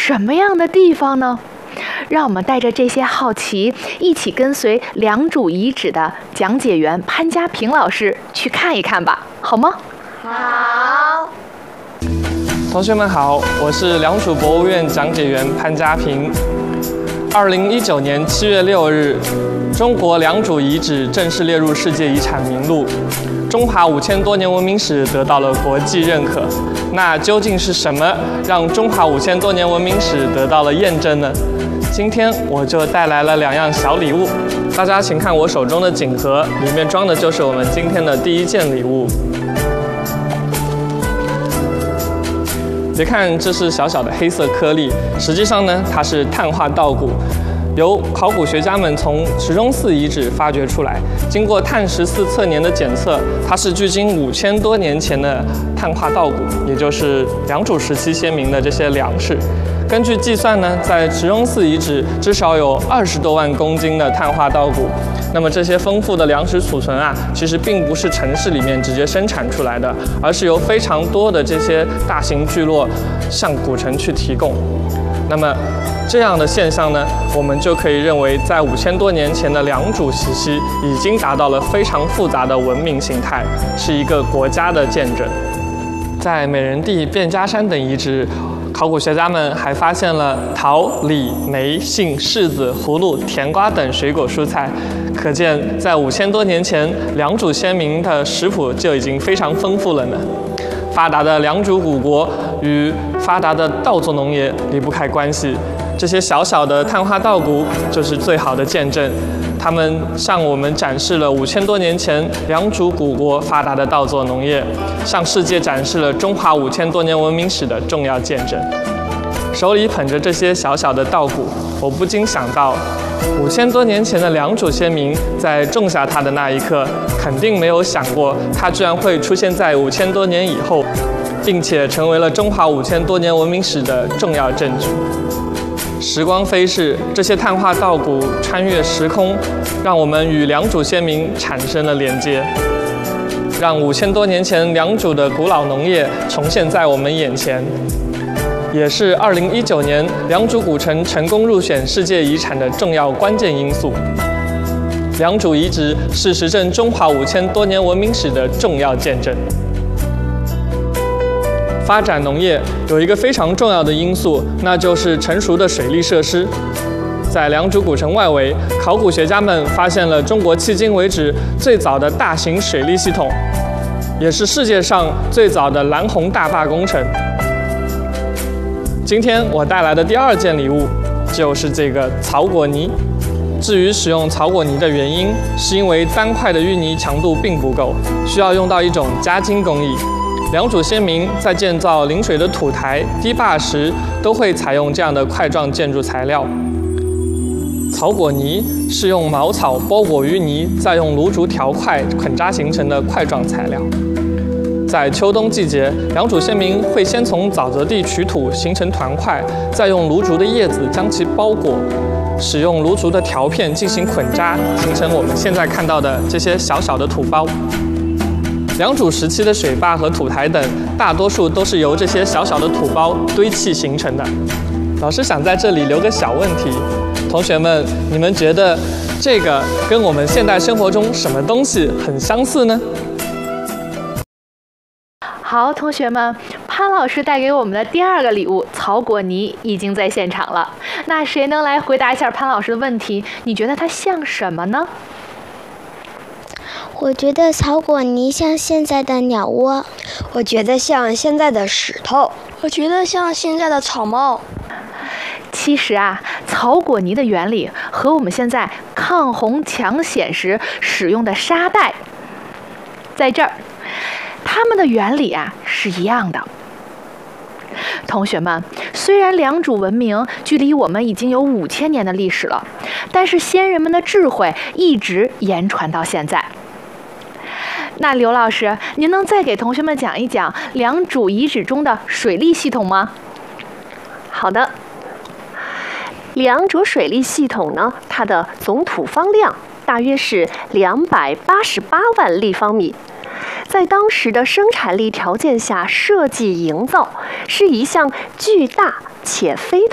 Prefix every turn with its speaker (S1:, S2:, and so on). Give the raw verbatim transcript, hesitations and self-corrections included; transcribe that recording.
S1: 什么样的地方呢？让我们带着这些好奇，一起跟随良渚遗址的讲解员潘家平老师去看一看吧，好吗？
S2: 好。
S3: 同学们好，我是良渚博物院讲解员潘家平。二零一九年七月六日，中国良渚遗址正式列入世界遗产名录，中华五千多年文明史得到了国际认可。那究竟是什么让中华五千多年文明史得到了验证呢？今天我就带来了两样小礼物，大家请看我手中的锦盒，里面装的就是我们今天的第一件礼物。别看这是小小的黑色颗粒，实际上呢，它是碳化稻谷，由考古学家们从石钟寺遗址发掘出来，经过碳十四测年的检测，它是距今五千多年前的碳化稻谷，也就是良渚时期先民的这些粮食。根据计算呢，在石钟寺遗址至少有二十多万公斤的碳化稻谷。那么这些丰富的粮食储存啊，其实并不是城市里面直接生产出来的，而是由非常多的这些大型聚落向古城去提供。那么这样的现象呢，我们就可以认为，在五千多年前的良渚时期已经达到了非常复杂的文明形态，是一个国家的见证。在美人地、卞家山等遗址，考古学家们还发现了桃、李、梅、杏、柿子、葫芦、甜瓜等水果蔬菜，可见在五千多年前，良渚先民的食谱就已经非常丰富了呢。发达的良渚古国与发达的稻作农业离不开关系，这些小小的碳化稻谷就是最好的见证。他们向我们展示了五千多年前良渚古国发达的稻作农业，向世界展示了中华五千多年文明史的重要见证。手里捧着这些小小的稻谷，我不禁想到，五千多年前的良渚先民在种下它的那一刻，肯定没有想过它居然会出现在五千多年以后，并且成为了中华五千多年文明史的重要证据。时光飞逝，这些碳化稻谷穿越时空，让我们与良渚先民产生了连接，让五千多年前良渚的古老农业重现在我们眼前，也是二零一九年良渚古城成功入选世界遗产的重要关键因素。良渚遗址是实证中华五千多年文明史的重要见证。发展农业有一个非常重要的因素，那就是成熟的水利设施。在良渚古城外围，考古学家们发现了中国迄今为止最早的大型水利系统，也是世界上最早的蓝洪大坝工程。今天我带来的第二件礼物就是这个草果泥。至于使用草果泥的原因，是因为单块的淤泥强度并不够，需要用到一种加筋工艺。良渚先民在建造临水的土台、堤坝时，都会采用这样的块状建筑材料。草果泥是用茅草包裹淤泥，再用炉竹条块捆扎形成的块状材料。在秋冬季节，良渚先民会先从沼泽地取土形成团块，再用芦竹的叶子将其包裹，使用芦竹的条片进行捆扎，形成我们现在看到的这些小小的土包。良渚时期的水坝和土台等，大多数都是由这些小小的土包堆砌形成的。老师想在这里留个小问题，同学们，你们觉得这个跟我们现代生活中什么东西很相似呢？
S1: 好，同学们，潘老师带给我们的第二个礼物草果泥已经在现场了。那谁能来回答一下潘老师的问题？你觉得它像什么呢？
S2: 我觉得草果泥像现在的鸟窝，
S4: 我觉得像现在的石头，
S5: 我觉得像现在的草帽。
S1: 其实啊，草果泥的原理和我们现在抗洪抢险时使用的沙袋，在这儿，它们的原理啊是一样的。同学们，虽然良渚文明距离我们已经有五千年的历史了，但是先人们的智慧一直言传到现在。那刘老师，您能再给同学们讲一讲良渚遗址中的水利系统吗？
S6: 好的。良渚水利系统呢，它的总土方量大约是两百八十八万立方米，在当时的生产力条件下设计营造，是一项巨大且非